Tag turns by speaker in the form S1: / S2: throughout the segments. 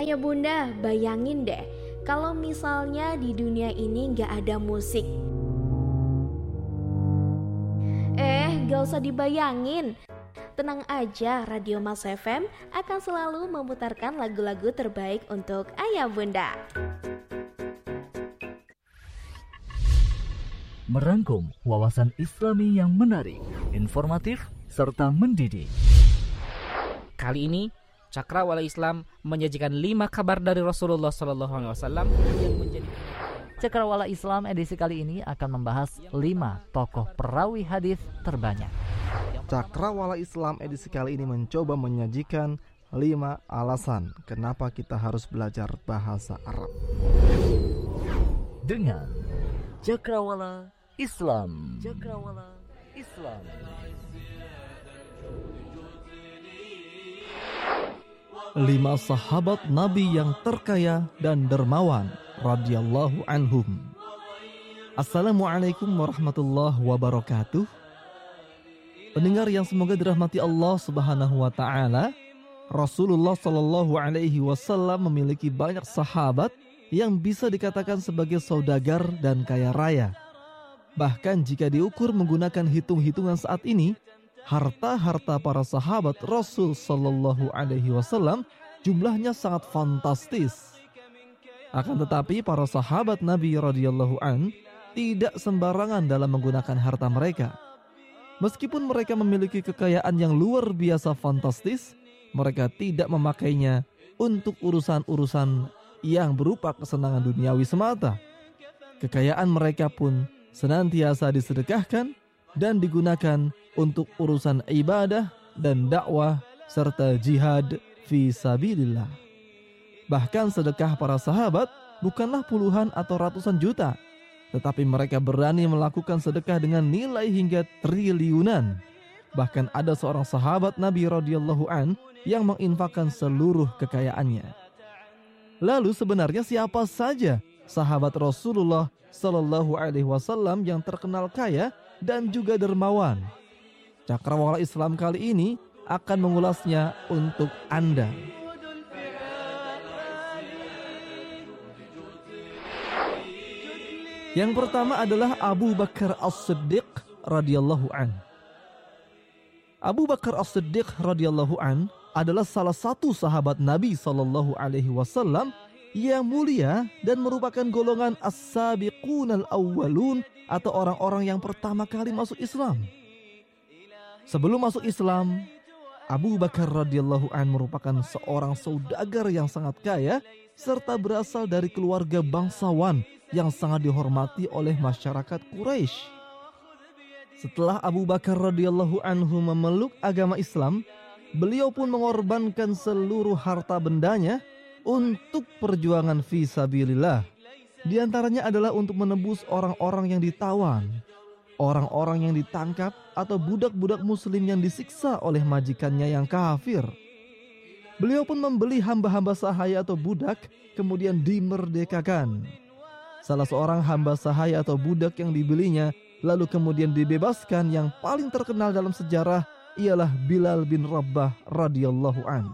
S1: Ya bunda, bayangin deh, kalau misalnya di dunia ini gak ada musik. Gak usah dibayangin. Tenang aja, Radio Mas FM akan selalu memutarkan lagu-lagu terbaik untuk ayah bunda.
S2: Merangkum wawasan Islami yang menarik, informatif, serta mendidik.
S3: Kali ini Cakrawala Islam menyajikan 5 kabar dari Rasulullah SAW yang menjadi.
S4: Cakrawala Islam edisi kali ini akan membahas 5 tokoh perawi hadis terbanyak.
S5: Cakrawala Islam edisi kali ini mencoba menyajikan 5 alasan kenapa kita harus belajar bahasa Arab.
S2: Dengan Cakrawala Islam. Cakrawala Islam.
S5: 5 sahabat Nabi yang terkaya dan dermawan radhiyallahu anhum. Assalamualaikum warahmatullahi wabarakatuh. Pendengar yang semoga dirahmati Allah Subhanahu wa taala, Rasulullah sallallahu alaihi wasallam memiliki banyak sahabat yang bisa dikatakan sebagai saudagar dan kaya raya. Bahkan jika diukur menggunakan hitung-hitungan saat ini, harta-harta para sahabat Rasul sallallahu alaihi wasallam jumlahnya sangat fantastis. Akan tetapi para sahabat Nabi radhiyallahu an tidak sembarangan dalam menggunakan harta mereka. Meskipun mereka memiliki kekayaan yang luar biasa fantastis, mereka tidak memakainya untuk urusan-urusan yang berupa kesenangan duniawi semata. Kekayaan mereka pun senantiasa disedekahkan dan digunakan untuk urusan ibadah dan dakwah serta jihad fi sabilillah. Bahkan sedekah para sahabat bukanlah puluhan atau ratusan juta, tetapi mereka berani melakukan sedekah dengan nilai hingga triliunan. Bahkan ada seorang sahabat Nabi radhiyallahu an yang menginfakkan seluruh kekayaannya. Lalu sebenarnya siapa saja sahabat Rasulullah sallallahu alaihi wasallam yang terkenal kaya dan juga dermawan? Cakrawala Islam kali ini akan mengulasnya untuk Anda. Yang pertama adalah Abu Bakar As-Siddiq radhiyallahu an. Abu Bakar As-Siddiq radhiyallahu an adalah salah satu sahabat Nabi sallallahu alaihi wasallam yang mulia dan merupakan golongan as-sabiqunal awwalun atau orang-orang yang pertama kali masuk Islam. Sebelum masuk Islam, Abu Bakar radhiyallahu an merupakan seorang saudagar yang sangat kaya serta berasal dari keluarga bangsawan yang sangat dihormati oleh masyarakat Quraisy. Setelah Abu Bakar radhiyallahu anhu memeluk agama Islam, beliau pun mengorbankan seluruh harta bendanya untuk perjuangan fi sabilillah. Di antaranya adalah untuk menebus orang-orang yang ditawan, orang-orang yang ditangkap atau budak-budak muslim yang disiksa oleh majikannya yang kafir. Beliau pun membeli hamba-hamba sahaya atau budak kemudian dimerdekakan. Salah seorang hamba sahaya atau budak yang dibelinya lalu kemudian dibebaskan yang paling terkenal dalam sejarah ialah Bilal bin Rabah radhiyallahu an.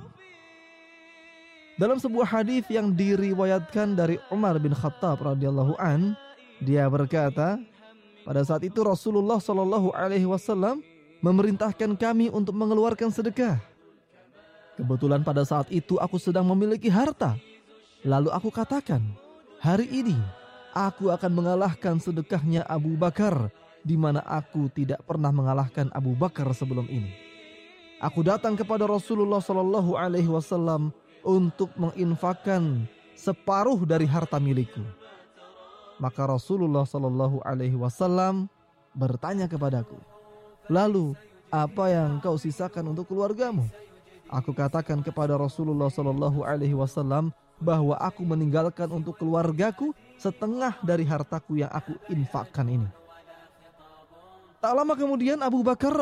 S5: Dalam sebuah hadis yang diriwayatkan dari Umar bin Khattab radhiyallahu an, dia berkata, pada saat itu Rasulullah sallallahu alaihi wasallam memerintahkan kami untuk mengeluarkan sedekah. Kebetulan pada saat itu aku sedang memiliki harta. Lalu aku katakan, hari ini aku akan mengalahkan sedekahnya Abu Bakar, di mana aku tidak pernah mengalahkan Abu Bakar sebelum ini. Aku datang kepada Rasulullah sallallahu alaihi wasallam untuk menginfakkan separuh dari harta milikku. Maka Rasulullah sallallahu alaihi wasallam bertanya kepadaku, lalu apa yang kau sisakan untuk keluargamu? Aku katakan kepada Rasulullah sallallahu alaihi wasallam bahwa aku meninggalkan untuk keluargaku setengah dari hartaku yang aku infakkan ini. Tak lama kemudian Abu Bakar